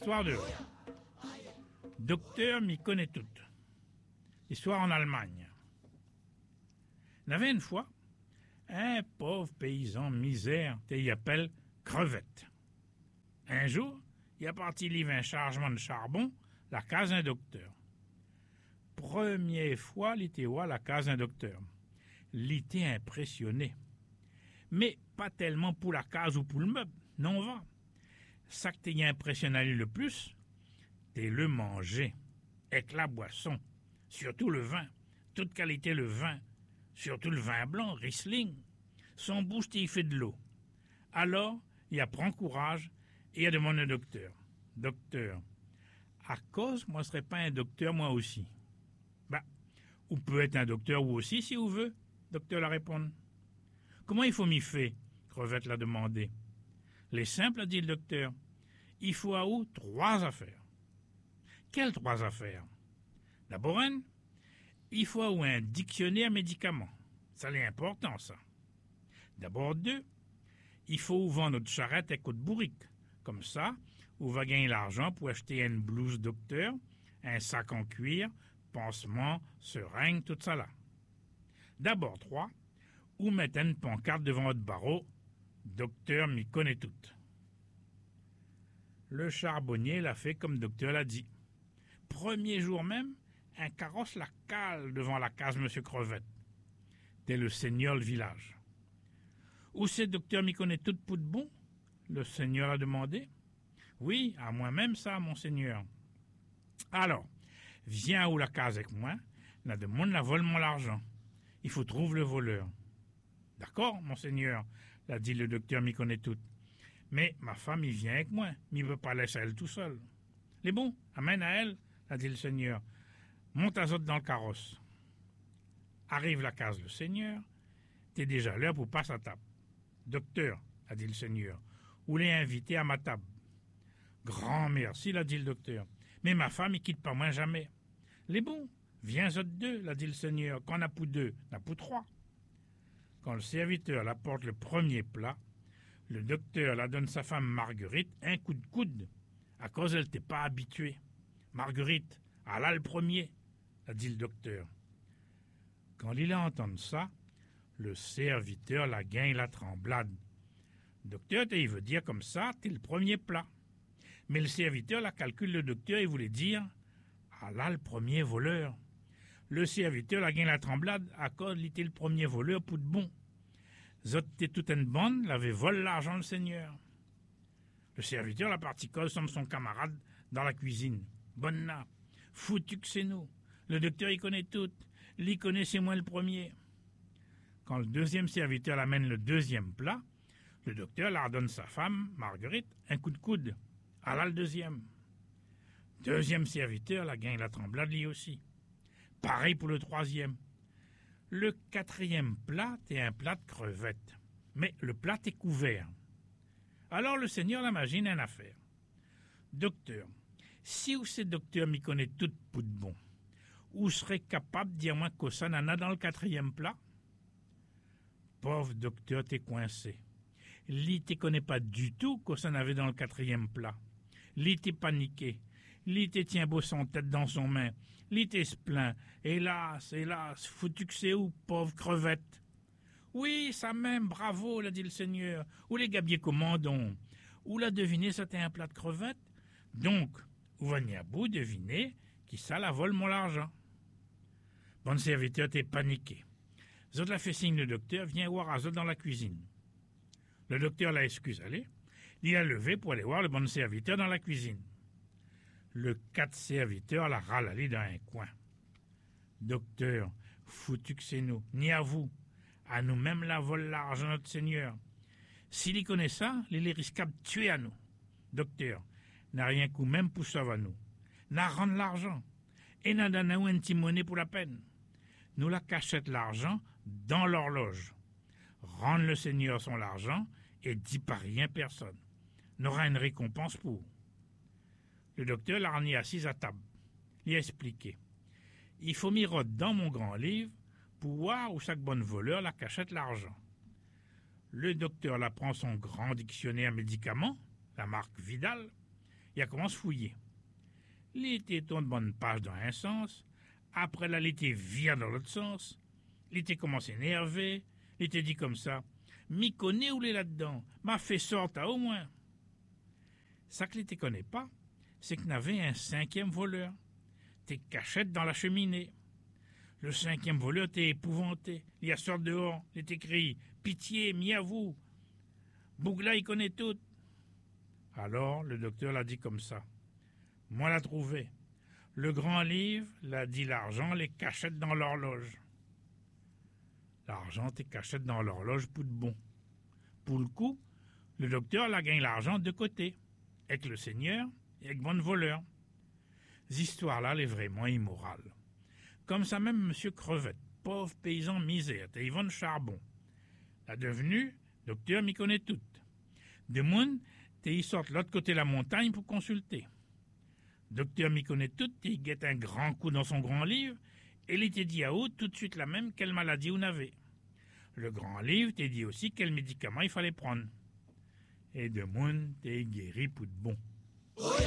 Histoire de vrai. Docteur m'y connaît toute. Histoire en Allemagne. Il y avait une fois un pauvre paysan misère qu'il appelle Crevette. Un jour, il a parti livrer un chargement de charbon la case d'un docteur. Première fois, il était à la case d'un docteur. Il était impressionné. Mais pas tellement pour la case ou pour le meuble, non va. Ça qui t'a impressionné le plus, c'est le manger, avec la boisson, surtout le vin, toute qualité le vin, surtout le vin blanc, Riesling. Son bouche il fait de l'eau. Alors, il prend courage et il demande au docteur. Docteur, à cause, moi, je ne serais pas un docteur, moi aussi. Ou peut être un docteur, ou aussi, si vous veut. Docteur la répond. Comment il faut m'y faire? Crevette l'a demandé. Les simples, a dit le docteur. Il faut à vous 3 affaires. Quelles 3 affaires? D'abord, il faut à vous un dictionnaire médicaments. Ça, c'est important, ça. D'abord, 2, il faut vendre notre charrette avec votre bourrique. Comme ça, vous va gagner l'argent pour acheter une blouse docteur, un sac en cuir, pansement, seringue, tout ça là. D'abord 3, ou mettre une pancarte devant votre barreau, docteur m'y connaît toute. Le charbonnier l'a fait comme docteur l'a dit. Premier jour même, un carrosse la cale devant la case Monsieur Crevette. T'es le seigneur le village. Où c'est docteur m'y connaît toute pour de bon? Le seigneur a demandé. Oui, à moi-même ça, monseigneur. Alors, viens où la case avec moi, la demande la vole mon l'argent. Il faut trouver le voleur. D'accord, monseigneur, l'a dit le docteur m'y connaît tout. Mais ma femme, il vient avec moi, mais il ne peut pas laisser elle tout seul. Les bons, amène à elle, l'a dit le seigneur. Monte à autres dans le carrosse. Arrive la case le seigneur, t'es déjà l'heure pour passer à table. Docteur, a dit le seigneur, vous l'avez invité à ma table. Grand merci, l'a dit le docteur. Mais ma femme, il quitte pas moi jamais. Les bons, viens autres 2, l'a dit le seigneur. Quand on a pour 2, on a pour 3. Quand le serviteur apporte le premier plat, le docteur la donne sa femme Marguerite un coup de coude, à cause elle n'était pas habituée. Marguerite, ah là le premier, a dit le docteur. Quand il a entendu ça, le serviteur la gagne la tremblade. Docteur, il veut dire comme ça, t'es le premier plat. Mais le serviteur la calcule le docteur et voulait dire ah là le premier voleur. Le serviteur la gagne la tremblade à cause il était le premier voleur pour de bon. Zot t'es toute une bande, l'avait volé l'argent le seigneur. Le serviteur la partie cause comme son camarade dans la cuisine. Bonne nappe, foutu que c'est nous. Le docteur il connaît tout, l'y connaît c'est moi le premier. Quand le deuxième serviteur l'amène le deuxième plat, le docteur la redonne sa femme, Marguerite, un coup de coude. Ah là le deuxième. Deuxième serviteur la gagne la tremblade lui aussi. Pareil pour le troisième. Le quatrième plat est un plat de crevettes. Mais le plat est couvert. Alors le seigneur l'imagine une affaire. Docteur, si vous c'est docteur m'y connaît tout pour de bon, vous serez capable de dire moi que ça n'en a dans le quatrième plat? Pauvre docteur, t'es coincé. Lui te connaît pas du tout que ça n'avait dans le quatrième plat. Lui t'es paniqué. Lui te tient beau son tête dans son main. Lui t'es se plaint. Hélas, hélas, foutu que c'est où, pauvre crevette? Oui, ça même, bravo, l'a dit le seigneur. Où les gabiers commandons? Où l'a deviné, c'était un plat de crevettes? Donc, où va n'y à bout deviner qui ça la vole mon argent? Bon serviteur, t'es paniqué. Zot l'a fait signe le docteur, viens voir à Zot dans la cuisine. Le docteur l'a excuse aller. Il a levé pour aller voir le bon serviteur dans la cuisine. Le 4 serviteur la râle dans un coin. Docteur, foutu que c'est nous, ni à vous. À nous-mêmes la vole l'argent notre seigneur. S'il y connaît ça, il est risquable de tuer à nous. Docteur, n'a rien coup même pour ça à nous. N'a rendre l'argent. Et n'a donné un petit monnaie pour la peine. Nous la cachette l'argent dans l'horloge. Rendre le seigneur son argent et dit par rien personne. N'aura une récompense pour. Le docteur l'a remis assise à table. Il a expliqué. Il faut m'y rôder dans mon grand livre pour voir où chaque bonne voleur la cachette l'argent. Le docteur la prend son grand dictionnaire médicaments, la marque Vidal. il a commencé à fouiller. Il était tourné de bonne page dans un sens, après là, il était vire dans l'autre sens, il était commencé à énerver, il était dit comme ça, m'y connaît où il est là-dedans, m'a fait sortir au moins. Ça que ne connaît pas, c'est qu'il y avait un 5e voleur. T'es cachette dans la cheminée. Le 5e voleur t'est épouvanté. Il a sorti dehors, il t'écrit pitié, mis à vous. Bougla, il connaît tout. Alors, le docteur l'a dit comme ça. Moi, l'a trouvé. Le grand livre, l'a dit l'argent, les cachette dans l'horloge. L'argent t'es cachette dans l'horloge pour de bon. Pour le coup, le docteur l'a gagné l'argent de côté. Avec le seigneur et avec bon voleur. Cette histoire-là, elle est vraiment immorale. Comme ça même M. Crevette, pauvre paysan misère, t'es Yvonne Charbon. La devenue, docteur m'y connaît toute. De monde, t'es y sort l'autre côté de la montagne pour consulter. Docteur m'y connaît toute, t'es y guette un grand coup dans son grand livre, et il t'est dit à haut tout de suite la même quelle maladie on avait. Le grand livre t'est dit aussi quel médicament il fallait prendre. Et de monde, t'es guéri pour de bon.